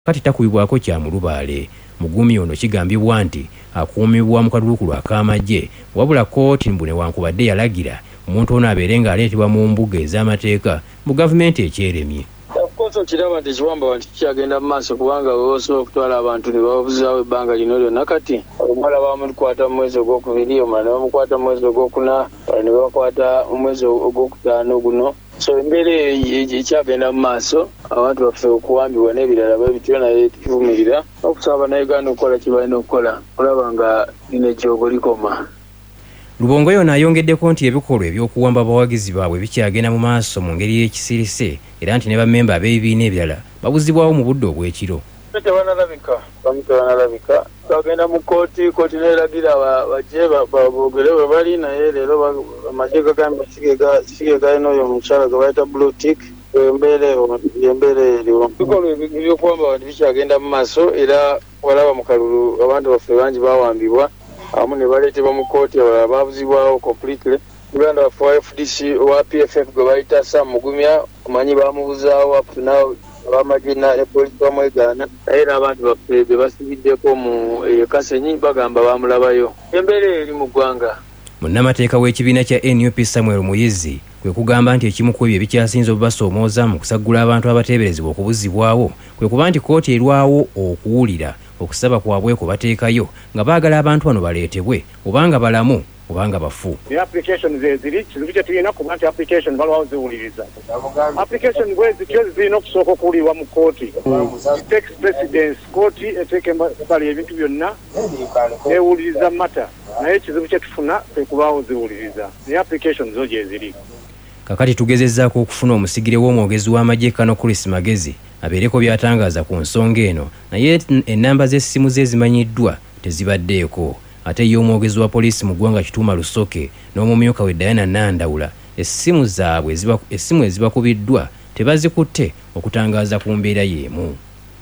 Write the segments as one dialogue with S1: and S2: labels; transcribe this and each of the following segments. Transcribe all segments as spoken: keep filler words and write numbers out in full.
S1: kati takubibwako kya mulubaale. Mugumi ono kigambibwa nti akuumibwa mu kadulukulu ak'amagye wabula kkooti mbu newankubadde yalagira omuntu ono abeere ng'aleetebwa mu mbuga ez'amateeka mu gavumenti ekyeremye.
S2: Koso kiraba nti kiwamba nti kyagenda mu maaso kubanga boosobola okutwala abantu ne babuzaawo ebbanga lino lyonna kati omuwala bamukwata mu mwezi ogwokubiri omulala ne bamukwata mu mwezi ogwokuna ne bakwata mu mwezi ogwokutaano guno. So embeera ekyagenda mu maaso abantu baffe okuwambibwa n'ebirala babityo naye tuvumirira okusaba bannayuganda okukola kye balina okukola olaba nga lino ejjoogo likoma.
S1: Lubongo yona ayongeddeko nti ebikolwa ebyokuwamba abawagizi baabwe bikyagenda mu maaso mu ngeri y'ekisirise era nti ne bammemba ab'ebibiina ebirala babuzibwawo mu budde obw'ekiro.
S2: Tebanalabika bamu tebanalabika bagenda mu kooti kooti neeragira bajje boogere we bali naye leero amagye gagambye sige galina oyo omukyala gwe bayita blutik embeera embeera eriwo. Ebikolwa ebyokuwamba abantu bikyagenda mu maaso era walaba mu kalulu abantu baffe bangi bawambibwa amu ne baleetebwa mu kooti abalala baabuzibwawo completely. Uganda waffe wa F D C owa P F F gwe bayita Sam Mugumya omanyi baamubuzaawo up to now abamagye na epolisi bamwegaana naye n'abantu baffe be basibiddeko mu Kasenyi bagamba baamulabayo. Embeera eri mu ggwanga.
S1: Munnamateeka w'ekibiina kya N U P Samuel Muyizi kwe kugamba nti ekimu ku ebyo ebikyasinze obubasoomooza mu kusaggula abantu abateeberezebwa okubuzibwawo kwe kuba nti kooti erwawo okuwulira okusaba kwabwe ku bateekayo nga baagala abantu bano baleetebwe obanga balamu obanga bafu.
S3: Application zeziri kizibu kye tulina kuba nti application balwawo ziwuliriza. Application bwezi kyo zirina okusooka okuwulirwa mu kooti. Takes precedence kooti eteeke bali ebintu byonna ewuliriza mata naye ekizibu kye tufuna kwe kubaawo ziwuliriza. Naye application zo gyeziri.
S1: Kakati tugezezzaako okufuna omusigire w'omwogezi w'amagye Kano Chris Magezi abeereko by'atangaaza ku nsonga eno naye ennamba z'essimu ze zimanyiddwa tezibaddeeko. Ate y'omwogezi wa poliisi mu ggwanga Kituuma Lusoke n'omumyuka we Diana Nandawula essimu zaabwe essimu ezibakubiddwa tebazikutte okutangaaza ku mbeera y'emu.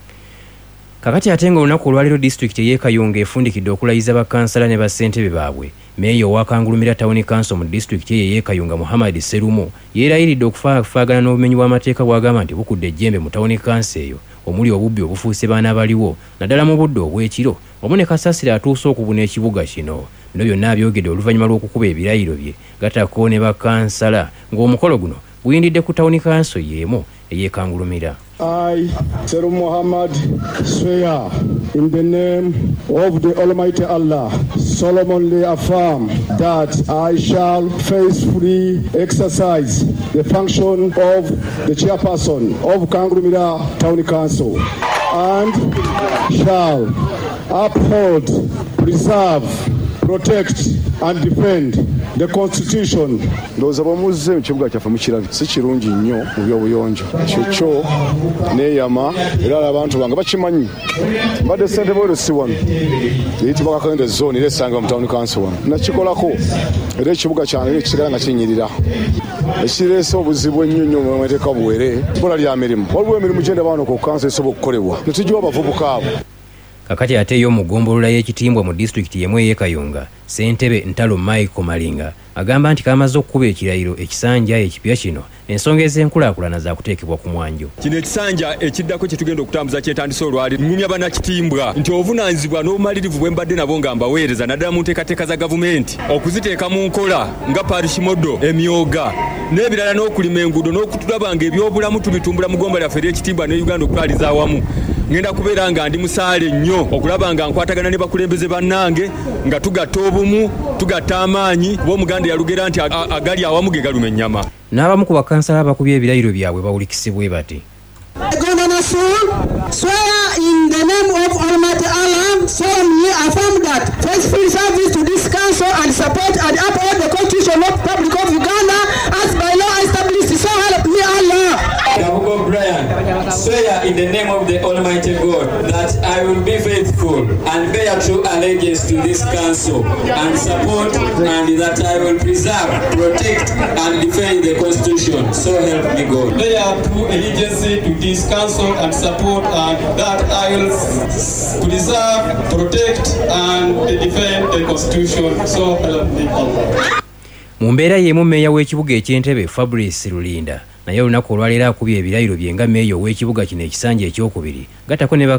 S1: Kakati ate nga olunaku olwaleero disitulikiti ey'e Kayunga efundikidde okulayiza bakansala ne bassentebe baabwe. Meeya owakangulumira Town Council mu disitulikiti eyo ey'e Kayunga Muhammad Serumo yeerayiridde okufaagana n'obumenyi bw'amateeka bw'agamba nti bukudde ejjembe mu Town Council eyo omuli obubbi obufuuse baana baliwo naddala mu budde obw'ekiro omu ne Kasasira atuuse okubuna ekibuga kino. Bino byonna abyogedde oluvannyuma lw'okukuba ebirayiro bye gattako ne bakansala ng'omukolo guno guyindidde ku Town Council y'emu ey'ekangulumira.
S4: I, Seru Muhammad, swear in the name of the Almighty Allah, solemnly affirm that I shall faithfully exercise the function of the chairperson of Kangulumira Town Council and shall uphold, preserve, protect and defend the Constitution.
S5: Ndoza bamuze mu kibuga kyaffe mu kirabi si kirungi nnyo mu by'obuyonjo kyokyo neeyama era abantu bange bakimanyi badde ssente bwero si wano eyitibwa Kakende zone era esanga mu Town Council wano nakikolako era ekibuga kyange ekisigala nga kinyirira ekireese obuzibu ennyo nnyo mu mateeka buwere kola lya mirimu waliwo emirimu gyenda baano ku kanso esobola okukolebwa netujjiwa abavubuka abo.
S1: Kakati ate yo mu ggombolola y'ekitimbwa mu disitulikiti y'emu ey'e Kayunga ssentebe Ntalo Michael Malinga agamba nti kamaze okukuba ekirayiro ekisanja ekipya kino ensonga ez'enkulaakulana za kuteekebwa ku mwanjo.
S6: Kino ekisanja ekiddako kye tugenda okutambuza kyetandise olwali ngumya bannakitimbwa nti obuvunaanyizibwa n'obumalirivu bwe mbadde nabo nga mbaweereza naddala mu nteekateeka za gavumenti okuziteeka mu nkola nga parishimodo emyoga n'ebirala n'okulima enguudo n'okutulabanga ebyobulamu tubitumbula mu ggomba lyaffe ery'ekitimbwa ne Uganda okutwaliza awamu. Ngenda kubeera nga ndi musaale nnyo okulaba nga nkwatagana ne bakulembeze bannange nga tugatta obumu tugatta amaanyi kuba omuganda yalugera nti agali awamu ge galuma ennyama.
S1: N'abamu ku bakansala abakubye ebirayiro byabwe bawulikisibwe bati.
S7: Swear in the name of Almighty Allah, solemnly affirm that faithful service to this council and support and uphold the Constitution of the Republic of Uganda as by law established. So help me Allah.
S8: Kabugo Brian, swear in the name of the Almighty God that I will be faithful and bear true allegiance to this council and support, and that I will preserve, protect, and defend the Constitution. So help me God.
S9: Bear true allegiance to this council and support, and that I will preserve, protect, and defend the Constitution. So help me God.
S1: Mu mbeera y'emu mmeeya w'ekibuga eky'Entebbe Fabrice Lulinda naye olunaku olwaleero akubye ebirayiro bye nga meeyo w'ekibuga kino ekisanja ekyokubiri gattako ne